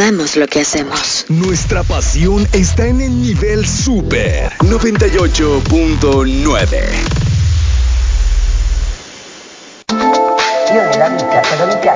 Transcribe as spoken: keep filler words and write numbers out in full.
Amamos lo que hacemos. Nuestra pasión está en el nivel super noventa y ocho punto nueve. Io nella vita, per la vita,